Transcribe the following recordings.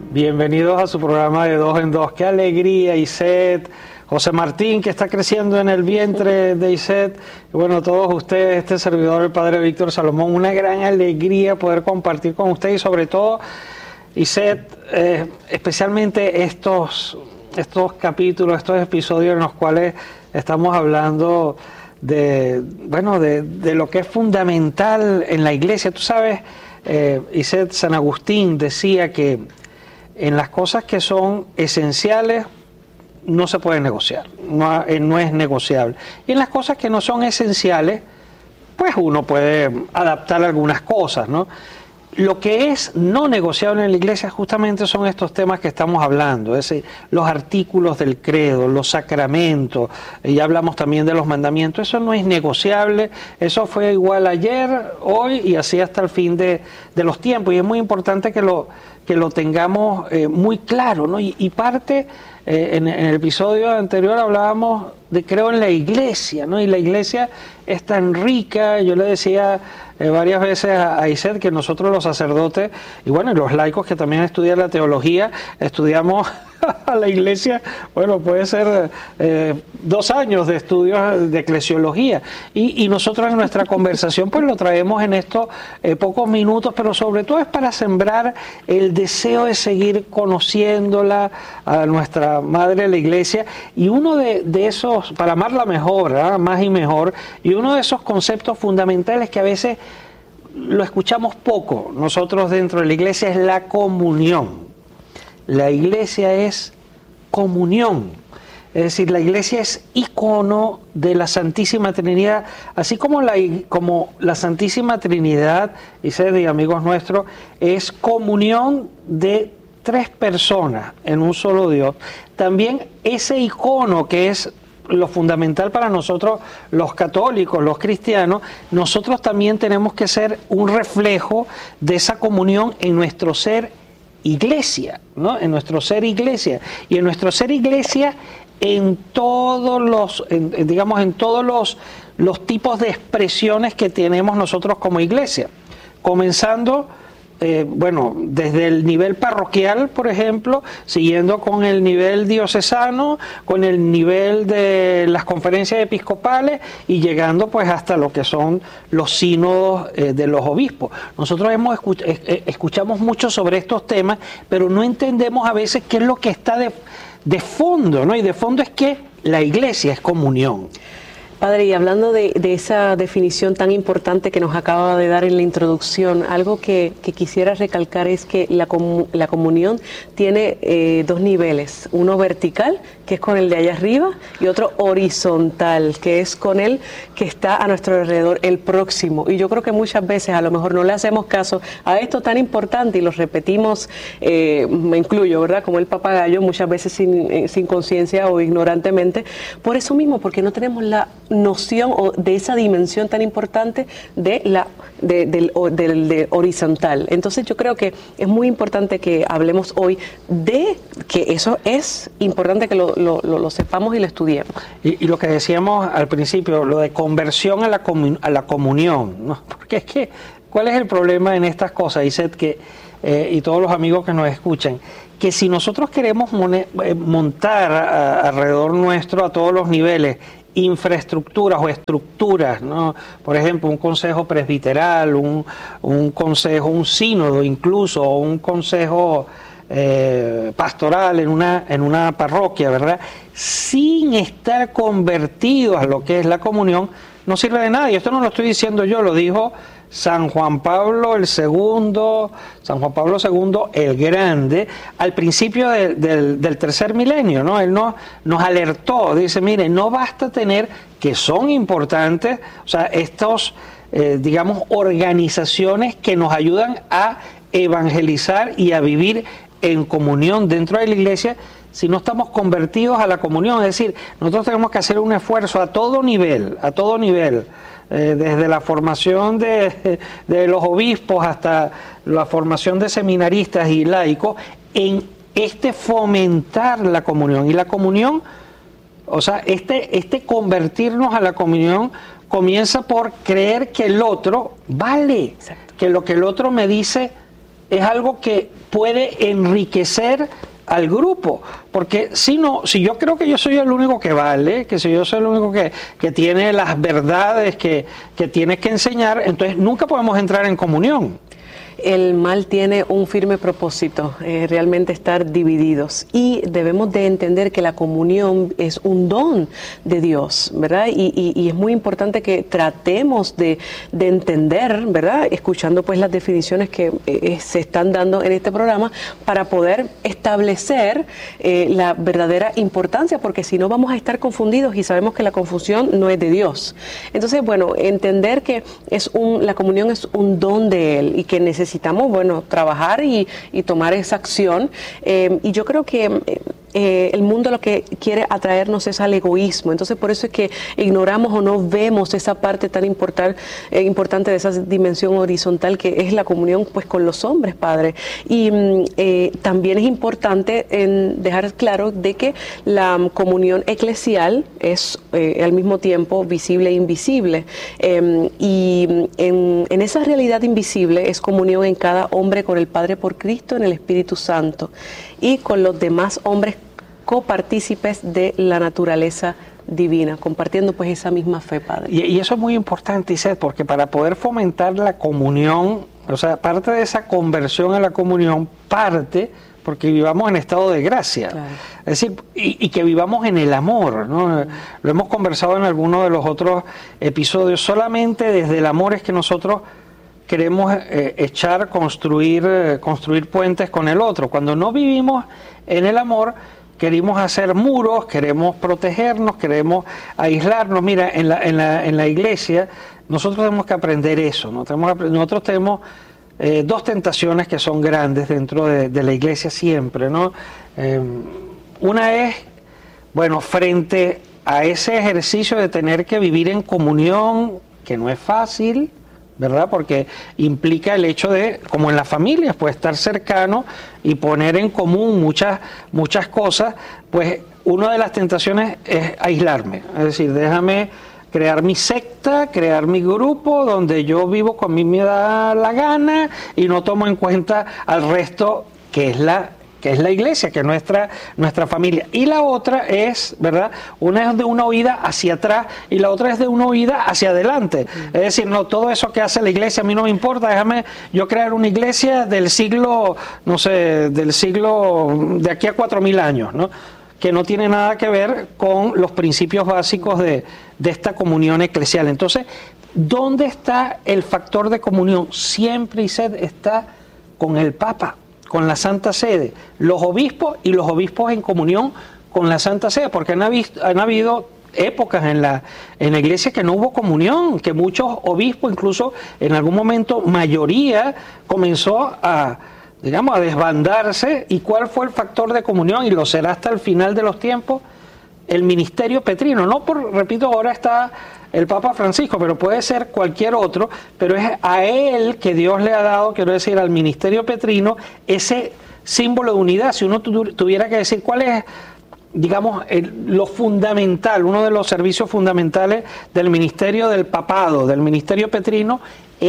Bienvenidos a su programa de Dos en Dos. Qué alegría, Iset, José Martín, que está creciendo en el vientre de Iset. Y bueno, todos ustedes, este servidor, el padre Víctor Salomón, una gran alegría poder compartir con ustedes y sobre todo, Iset, especialmente estos capítulos, estos episodios en los cuales estamos hablando de lo que es fundamental en la iglesia. Tú sabes, Iset, San Agustín decía que en las cosas que son esenciales no se puede negociar, no es negociable. Y en las cosas que no son esenciales, pues uno puede adaptar algunas cosas, ¿no? Lo que es no negociable en la iglesia justamente son estos temas que estamos hablando, es decir, los artículos del credo, los sacramentos, y hablamos también de los mandamientos. Eso no es negociable, eso fue igual ayer, hoy y así hasta el fin de los tiempos, y es muy importante que lo tengamos muy claro, ¿no? Y parte, en el episodio anterior hablábamos de creo en la iglesia, ¿no? Y la iglesia es tan rica. Yo le decía varias veces a Iset que nosotros los sacerdotes, y bueno, y los laicos que también estudian la teología, estudiamos a la iglesia, bueno, puede ser 2 años de estudios de eclesiología, y nosotros en nuestra conversación pues lo traemos en estos pocos minutos, pero sobre todo es para sembrar el deseo de seguir conociéndola, a nuestra madre la iglesia, y uno de esos, para amarla mejor, más y mejor, y uno de esos conceptos fundamentales que a veces lo escuchamos poco nosotros dentro de la iglesia es la comunión. La iglesia es comunión, es decir, la iglesia es icono de la Santísima Trinidad, así como la Santísima Trinidad, y amigos nuestros, es comunión de 3 personas en un solo Dios. También ese icono que es lo fundamental para nosotros los católicos, los cristianos, nosotros también tenemos que ser un reflejo de esa comunión en nuestro ser iglesia, ¿no? En nuestro ser iglesia, y en nuestro ser iglesia en todos los tipos de expresiones que tenemos nosotros como iglesia, comenzando desde el nivel parroquial, por ejemplo, siguiendo con el nivel diocesano, con el nivel de las conferencias episcopales y llegando pues hasta lo que son los sínodos de los obispos. Nosotros escuchamos mucho sobre estos temas, pero no entendemos a veces qué es lo que está de fondo, ¿no? Y de fondo es que la iglesia es comunión. Padre, y hablando de esa definición tan importante que nos acaba de dar en la introducción, algo que quisiera recalcar es que la comunión tiene 2 niveles, uno vertical, que es con el de allá arriba, y otro horizontal, que es con el que está a nuestro alrededor, el próximo. Y yo creo que muchas veces a lo mejor no le hacemos caso a esto tan importante y lo repetimos, me incluyo, ¿verdad? Como el papagayo, muchas veces sin conciencia o ignorantemente, por eso mismo, porque no tenemos la noción de esa dimensión tan importante del horizontal. Entonces yo creo que es muy importante que hablemos hoy de que eso es importante que lo sepamos y lo estudiemos. Y lo que decíamos al principio, lo de conversión a la comunión, ¿no? Porque es que, ¿cuál es el problema en estas cosas? Dice que, y todos los amigos que nos escuchan, que si nosotros queremos montar alrededor nuestro a todos los niveles infraestructuras o estructuras, ¿no? Por ejemplo, un consejo presbiteral, un consejo, un sínodo incluso, o un consejo pastoral en una parroquia, ¿verdad? Sin estar convertidos a lo que es la comunión, no sirve de nada. Y esto no lo estoy diciendo yo, lo dijo San Juan Pablo II el Grande, al principio del tercer milenio, ¿no? Él nos alertó, dice, mire, no basta tener, que son importantes, o sea, estos, organizaciones que nos ayudan a evangelizar y a vivir en comunión dentro de la iglesia, si no estamos convertidos a la comunión. Es decir, nosotros tenemos que hacer un esfuerzo a todo nivel, desde la formación de los obispos hasta la formación de seminaristas y laicos, en fomentar la comunión. Y la comunión, o sea, convertirnos a la comunión comienza por creer que el otro vale, que lo que el otro me dice es algo que puede enriquecer al grupo, porque si yo creo que yo soy el único que vale, que si yo soy el único que tiene las verdades que tienes que enseñar, entonces nunca podemos entrar en comunión. El mal tiene un firme propósito, realmente estar divididos, y debemos de entender que la comunión es un don de Dios, ¿verdad? Y es muy importante que tratemos de entender, ¿verdad? Escuchando pues las definiciones que se están dando en este programa para poder establecer la verdadera importancia, porque si no vamos a estar confundidos y sabemos que la confusión no es de Dios. Entonces, bueno, entender que la comunión es un don de Él y que necesitamos, bueno, trabajar y tomar esa acción. Y yo creo que el mundo lo que quiere atraernos es al egoísmo. Entonces, por eso es que ignoramos o no vemos esa parte tan importante de esa dimensión horizontal que es la comunión pues con los hombres, Padre. Y también es importante dejar claro de que la comunión eclesial es al mismo tiempo visible e invisible. Y en esa realidad invisible es comunión en cada hombre con el Padre por Cristo en el Espíritu Santo y con los demás hombres copartícipes de la naturaleza divina, compartiendo pues esa misma fe, Padre. Y eso es muy importante, Iset, porque para poder fomentar la comunión, o sea, parte de esa conversión a la comunión, porque vivamos en estado de gracia, claro. Es decir, y que vivamos en el amor, ¿no? Lo hemos conversado en algunos de los otros episodios, solamente desde el amor es que nosotros queremos construir puentes con el otro. Cuando no vivimos en el amor, queremos hacer muros, queremos protegernos, queremos aislarnos. Mira, en la iglesia nosotros tenemos que aprender eso, ¿no? Nosotros tenemos dos tentaciones que son grandes dentro de la iglesia siempre, ¿no? Una es, bueno, frente a ese ejercicio de tener que vivir en comunión, que no es fácil, ¿verdad? Porque implica el hecho de, como en las familias, pues estar cercano y poner en común muchas cosas, pues una de las tentaciones es aislarme, es decir, déjame crear mi secta, crear mi grupo, donde yo vivo como a mí me da la gana y no tomo en cuenta al resto, que es la iglesia, que es nuestra familia. Y la otra es, ¿verdad? Una es de una oída hacia atrás y la otra es de una oída hacia adelante. Es decir, no, todo eso que hace la iglesia a mí no me importa, déjame yo crear una iglesia del siglo, no sé, de aquí a 4000 años, ¿no? Que no tiene nada que ver con los principios básicos de esta comunión eclesial. Entonces, ¿dónde está el factor de comunión? Siempre, Iset, está con el Papa, con la Santa Sede, los obispos y los obispos en comunión con la Santa Sede, porque han habido épocas en la iglesia que no hubo comunión, que muchos obispos, incluso en algún momento mayoría, comenzó a desbandarse. ¿Y cuál fue el factor de comunión? Y lo será hasta el final de los tiempos, el ministerio petrino. Repito, ahora está el Papa Francisco, pero puede ser cualquier otro, pero es a él que Dios le ha dado, quiero decir, al ministerio petrino, ese símbolo de unidad. Si uno tuviera que decir cuál es, digamos, lo fundamental, uno de los servicios fundamentales del ministerio del papado, del ministerio petrino,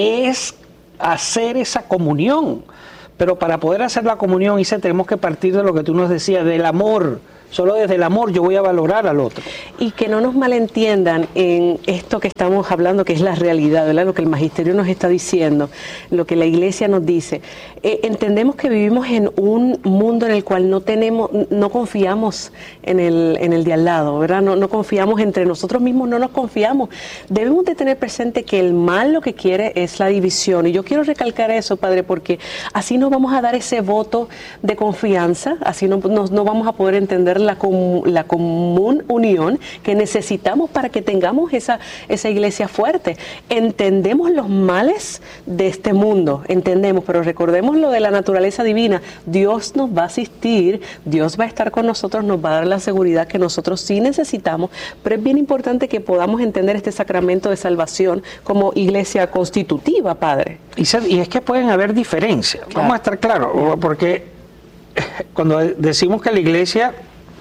es hacer esa comunión. Pero para poder hacer la comunión, tenemos que partir de lo que tú nos decías, del amor. Solo desde el amor yo voy a valorar al otro. Y que no nos malentiendan en esto que estamos hablando, que es la realidad, ¿verdad? Lo que el magisterio nos está diciendo, lo que la iglesia nos dice. Entendemos que vivimos en un mundo en el cual no confiamos en el de al lado, ¿verdad? No confiamos entre nosotros mismos, no nos confiamos. Debemos de tener presente que el mal lo que quiere es la división. Y yo quiero recalcar eso, Padre, porque así no vamos a dar ese voto de confianza, así no vamos a poder entender la común unión que necesitamos para que tengamos esa iglesia fuerte. Entendemos los males de este mundo, pero recordemos lo de la naturaleza divina. Dios nos va a asistir, Dios va a estar con nosotros, nos va a dar la seguridad que nosotros sí necesitamos, pero es bien importante que podamos entender este sacramento de salvación como iglesia constitutiva, Padre. Y es que pueden haber diferencias, claro. Vamos a estar claros, porque cuando decimos que la iglesia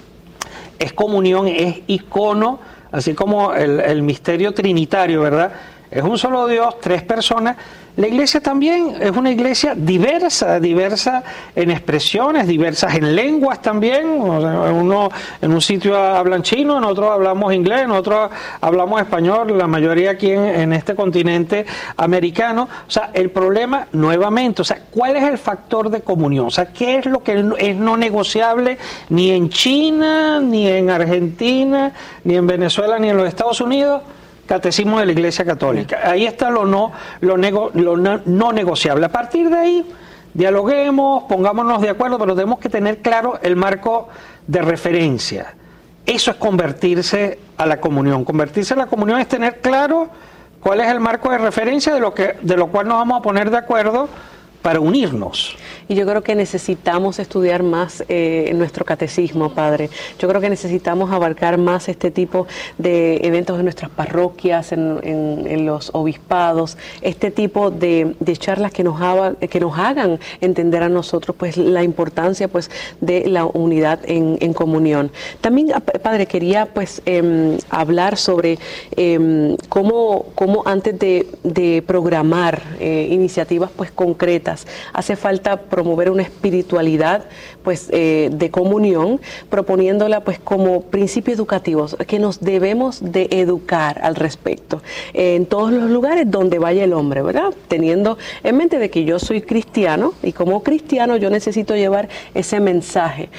es comunión, es icono, así como el misterio trinitario, ¿verdad? Es un solo Dios, 3 personas. La iglesia también es una iglesia diversa, diversa en expresiones, diversas en lenguas también. O sea, uno en un sitio hablan chino, en otro hablamos inglés, en otro hablamos español, la mayoría aquí en este continente americano. O sea, el problema nuevamente, o sea, ¿cuál es el factor de comunión? O sea, ¿qué es lo que es no negociable ni en China, ni en Argentina, ni en Venezuela, ni en los Estados Unidos? Catecismo de la Iglesia Católica. Ahí está lo no negociable. A partir de ahí, dialoguemos, pongámonos de acuerdo, pero tenemos que tener claro el marco de referencia. Eso es convertirse a la comunión. Convertirse a la comunión es tener claro cuál es el marco de referencia de lo cual nos vamos a poner de acuerdo para unirnos. Y yo creo que necesitamos estudiar más nuestro catecismo, Padre. Yo creo que necesitamos abarcar más este tipo de eventos en nuestras parroquias, en los obispados, este tipo de charlas que nos hagan entender a nosotros pues la importancia pues de la unidad en comunión. También, Padre, quería pues hablar sobre cómo antes de programar iniciativas pues concretas, hace falta promover una espiritualidad pues de comunión, proponiéndola pues como principios educativos que nos debemos de educar al respecto en todos los lugares donde vaya el hombre, ¿verdad? Teniendo en mente de que yo soy cristiano y como cristiano yo necesito llevar ese mensaje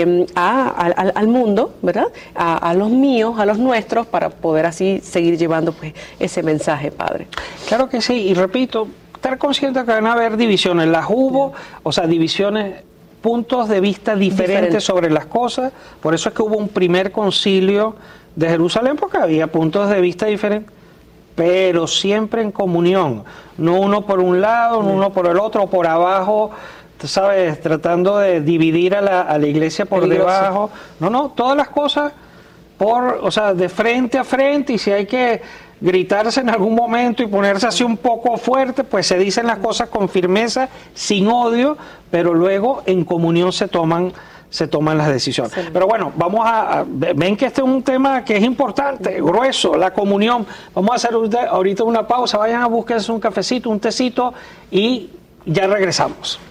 al mundo, ¿verdad? A los míos, a los nuestros, para poder así seguir llevando pues ese mensaje, Padre. Claro que sí, y repito, estar consciente que van a haber divisiones, las hubo, o sea, divisiones, puntos de vista diferentes sobre las cosas, por eso es que hubo un primer concilio de Jerusalén, porque había puntos de vista diferentes, pero siempre en comunión, no uno por un lado, no uno por el otro, por abajo, tú sabes, tratando de dividir a la iglesia por debajo, no, todas las cosas o sea, de frente a frente, y si hay que gritarse en algún momento y ponerse así un poco fuerte, pues se dicen las cosas con firmeza, sin odio, pero luego en comunión se toman las decisiones. Sí. Pero bueno, ven que este es un tema que es importante, grueso, la comunión. Vamos a hacer ahorita una pausa, vayan a buscarse un cafecito, un tecito y ya regresamos.